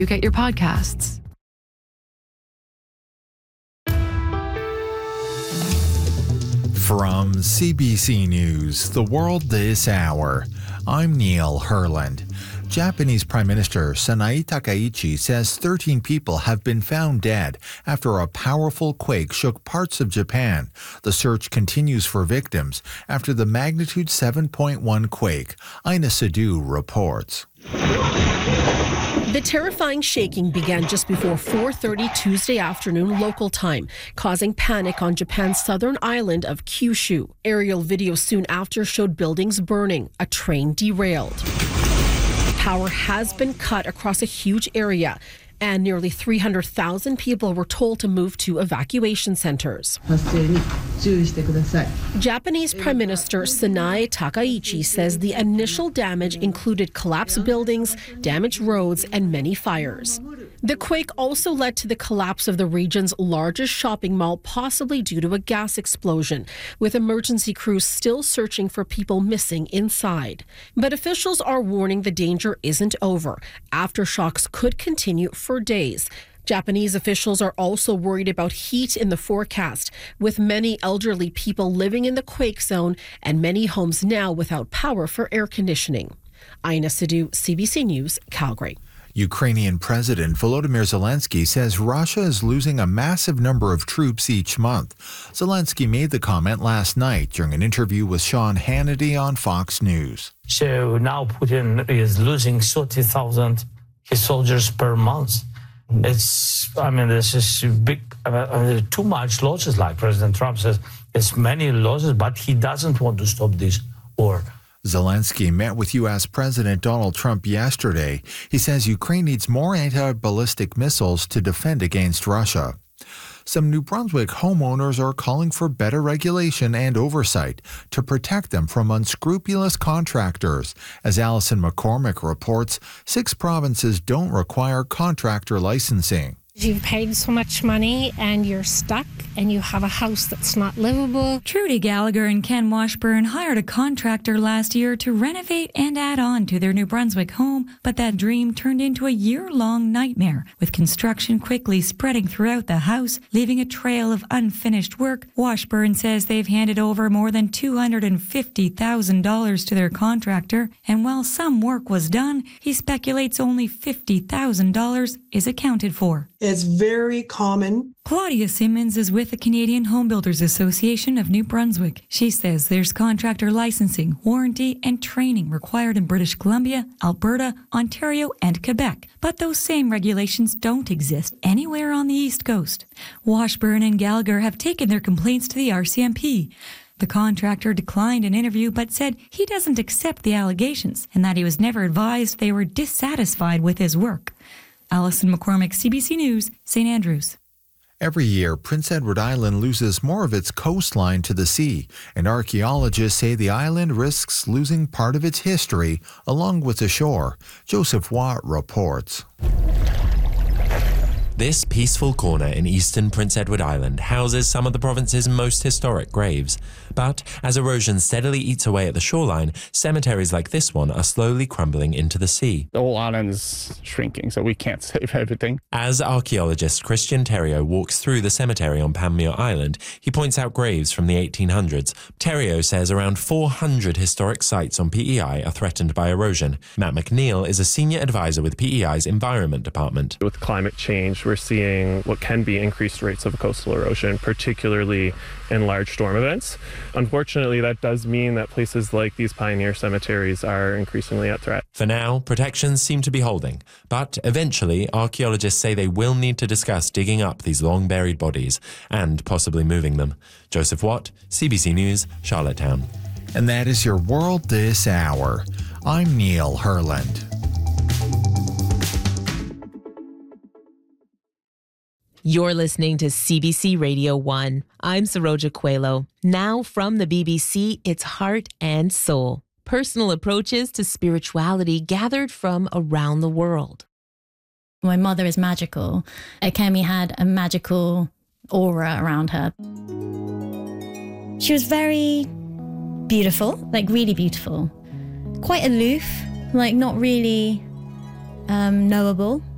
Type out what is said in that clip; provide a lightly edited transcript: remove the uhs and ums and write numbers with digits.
you get your podcasts. From CBC News, The World This Hour, I'm Neil Herland. Japanese Prime Minister Sanae Takaichi says 13 people have been found dead after a powerful quake shook parts of Japan. The search continues for victims after the magnitude 7.1 quake. Aina Sidhu reports. The terrifying shaking began just before 4:30 Tuesday afternoon local time, causing panic on Japan's southern island of Kyushu. Aerial video soon after showed buildings burning, a train derailed. Power has been cut across a huge area, and nearly 300,000 people were told to move to evacuation centers. Japanese Prime Minister Sanae Takaichi says the initial damage included collapsed buildings, damaged roads, and many fires. The quake also led to the collapse of the region's largest shopping mall, possibly due to a gas explosion, with emergency crews still searching for people missing inside. But officials are warning the danger isn't over. Aftershocks could continue for days. Japanese officials are also worried about heat in the forecast, with many elderly people living in the quake zone and many homes now without power for air conditioning. Aina Sidhu, CBC News, Calgary. Ukrainian President Volodymyr Zelensky says Russia is losing a massive number of troops each month. Zelensky made the comment last night during an interview with Sean Hannity on Fox News. So now Putin is losing 30,000 his soldiers per month. This is big, too much losses, like President Trump says. It's many losses, but he doesn't want to stop this war. Zelensky met with U.S. President Donald Trump yesterday. He says Ukraine needs more anti-ballistic missiles to defend against Russia. Some New Brunswick homeowners are calling for better regulation and oversight to protect them from unscrupulous contractors. As Alison McCormick reports, 6 provinces don't require contractor licensing. You've paid so much money and you're stuck and you have a house that's not livable. Trudy Gallagher and Ken Washburn hired a contractor last year to renovate and add on to their New Brunswick home, but that dream turned into a year-long nightmare, with construction quickly spreading throughout the house, leaving a trail of unfinished work. Washburn says they've handed over more than $250,000 to their contractor, and while some work was done, he speculates only $50,000 is accounted for. It's very common. Claudia Simmons is with the Canadian Home Builders Association of New Brunswick. She says there's contractor licensing, warranty, and training required in British Columbia, Alberta, Ontario, and Quebec. But those same regulations don't exist anywhere on the East Coast. Washburn and Gallagher have taken their complaints to the RCMP. The contractor declined an interview but said he doesn't accept the allegations and that he was never advised they were dissatisfied with his work. Alison McCormick, CBC News, St. Andrews. Every year, Prince Edward Island loses more of its coastline to the sea, and archaeologists say the island risks losing part of its history along with the shore. Joseph Watt reports. This peaceful corner in eastern Prince Edward Island houses some of the province's most historic graves. But as erosion steadily eats away at the shoreline, cemeteries like this one are slowly crumbling into the sea. The whole island is shrinking, so we can't save everything. As archaeologist Christian Theriault walks through the cemetery on Panmure Island, he points out graves from the 1800s. Theriault says around 400 historic sites on PEI are threatened by erosion. Matt McNeil is a senior advisor with PEI's Environment Department. With climate change, we're seeing what can be increased rates of coastal erosion, particularly in large storm events. Unfortunately, that does mean that places like these pioneer cemeteries are increasingly at threat. For now, protections seem to be holding, but eventually archaeologists say they will need to discuss digging up these long-buried bodies and possibly moving them. Joseph Watt, CBC News, Charlottetown. And that is your World This Hour. I'm Neil Herland. You're listening to CBC Radio 1. I'm Saroja Coelho. Now from the BBC, it's Heart and Soul. Personal approaches to spirituality gathered from around the world. My mother is magical. Kemi had a magical aura around her. She was very beautiful, like really beautiful. Quite aloof, like not really knowable.